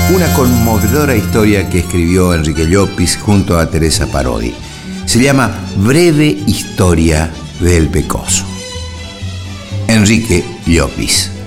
Una conmovedora historia que escribió Enrique Llopis junto a Teresa Parodi. Se llama Breve Historia del Pecoso. Enrique Llopis.